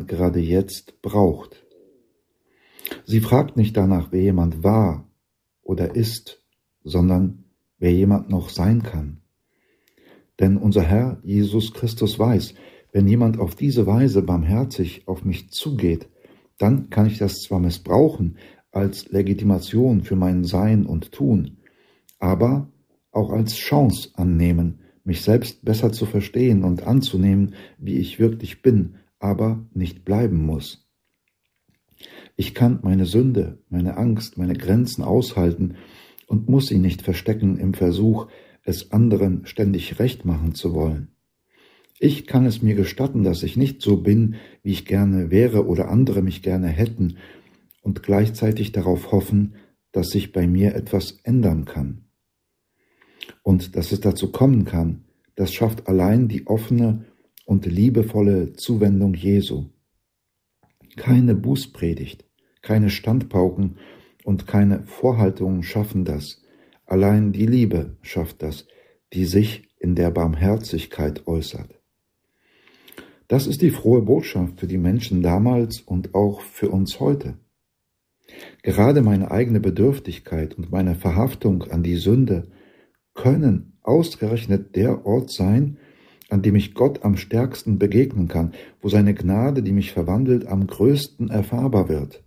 jemand gerade jetzt braucht. Sie fragt nicht danach, wer jemand war oder ist, sondern wer jemand noch sein kann. Denn unser Herr Jesus Christus weiß, wenn jemand auf diese Weise barmherzig auf mich zugeht, dann kann ich das zwar missbrauchen als Legitimation für mein Sein und Tun, aber auch als Chance annehmen, mich selbst besser zu verstehen und anzunehmen, wie ich wirklich bin, aber nicht bleiben muss. Ich kann meine Sünde, meine Angst, meine Grenzen aushalten und muss sie nicht verstecken im Versuch, es anderen ständig recht machen zu wollen. Ich kann es mir gestatten, dass ich nicht so bin, wie ich gerne wäre oder andere mich gerne hätten und gleichzeitig darauf hoffen, dass sich bei mir etwas ändern kann. Und dass es dazu kommen kann, das schafft allein die offene und liebevolle Zuwendung Jesu. Keine Bußpredigt, keine Standpauken und keine Vorhaltungen schaffen das. Allein die Liebe schafft das, die sich in der Barmherzigkeit äußert. Das ist die frohe Botschaft für die Menschen damals und auch für uns heute. Gerade meine eigene Bedürftigkeit und meine Verhaftung an die Sünde können ausgerechnet der Ort sein, an dem ich Gott am stärksten begegnen kann, wo seine Gnade, die mich verwandelt, am größten erfahrbar wird.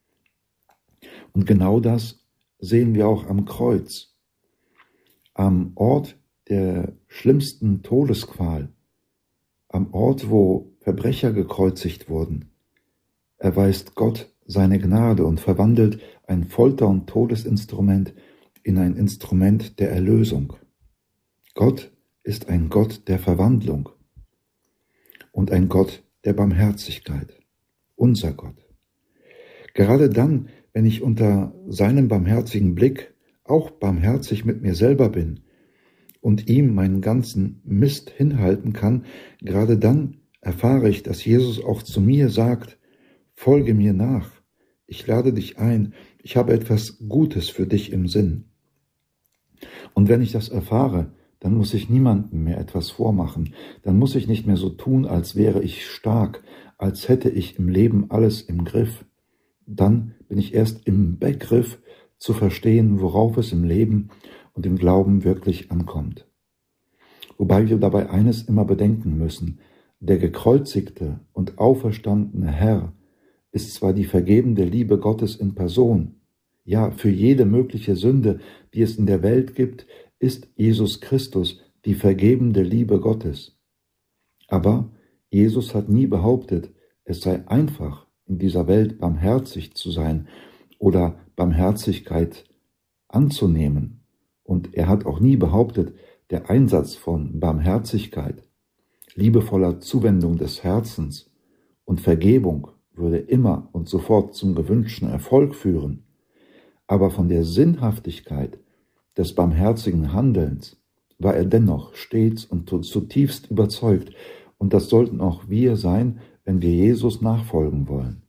Und genau das sehen wir auch am Kreuz, am Ort der schlimmsten Todesqual, am Ort, wo Verbrecher gekreuzigt wurden, erweist Gott seine Gnade und verwandelt ein Folter- und Todesinstrument in ein Instrument der Erlösung. Gott ist ein Gott der Verwandlung und ein Gott der Barmherzigkeit, unser Gott. Gerade dann, wenn ich unter seinem barmherzigen Blick auch barmherzig mit mir selber bin und ihm meinen ganzen Mist hinhalten kann, gerade dann erfahre ich, dass Jesus auch zu mir sagt, folge mir nach, ich lade dich ein, ich habe etwas Gutes für dich im Sinn. Und wenn ich das erfahre, dann muss ich niemandem mehr etwas vormachen, dann muss ich nicht mehr so tun, als wäre ich stark, als hätte ich im Leben alles im Griff. Dann bin ich erst im Begriff zu verstehen, worauf es im Leben und im Glauben wirklich ankommt. Wobei wir dabei eines immer bedenken müssen, der gekreuzigte und auferstandene Herr ist zwar die vergebende Liebe Gottes in Person, ja, für jede mögliche Sünde, die es in der Welt gibt, ist Jesus Christus die vergebende Liebe Gottes. Aber Jesus hat nie behauptet, es sei einfach, in dieser Welt barmherzig zu sein oder Barmherzigkeit anzunehmen. Und er hat auch nie behauptet, der Einsatz von Barmherzigkeit, liebevoller Zuwendung des Herzens und Vergebung würde immer und sofort zum gewünschten Erfolg führen. Aber von der Sinnhaftigkeit des barmherzigen Handelns war er dennoch stets und zutiefst überzeugt, und das sollten auch wir sein, wenn wir Jesus nachfolgen wollen.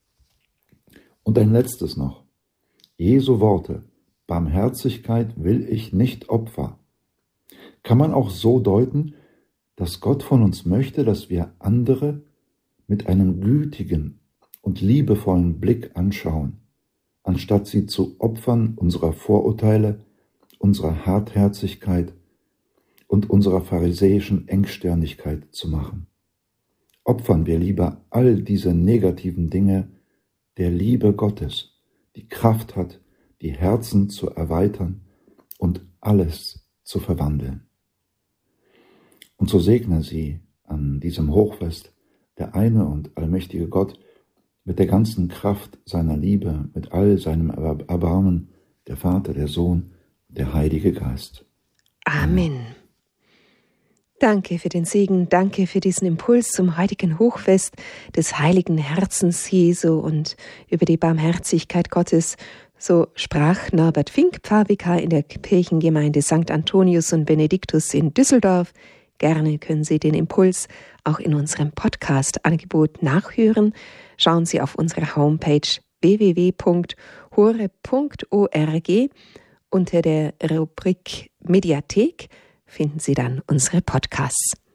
Und ein letztes noch. Jesu Worte, Barmherzigkeit will ich nicht Opfer, kann man auch so deuten, dass Gott von uns möchte, dass wir andere mit einem gütigen und liebevollen Blick anschauen, anstatt sie zu Opfern unserer Vorurteile, unserer Hartherzigkeit und unserer pharisäischen Engstirnigkeit zu machen. Opfern wir lieber all diese negativen Dinge der Liebe Gottes, die Kraft hat, die Herzen zu erweitern und alles zu verwandeln. Und so segne sie an diesem Hochfest der eine und allmächtige Gott mit der ganzen Kraft seiner Liebe, mit all seinem Erbarmen, der Vater, der Sohn, der Heilige Geist. Amen. Danke für den Segen, danke für diesen Impuls zum heutigen Hochfest des heiligen Herzens Jesu und über die Barmherzigkeit Gottes. So sprach Norbert Fink, Pfarrvikar in der Kirchengemeinde St. Antonius und Benediktus in Düsseldorf. Gerne können Sie den Impuls auch in unserem Podcast-Angebot nachhören. Schauen Sie auf unsere Homepage www.hore.org unter der Rubrik Mediathek finden Sie dann unsere Podcasts.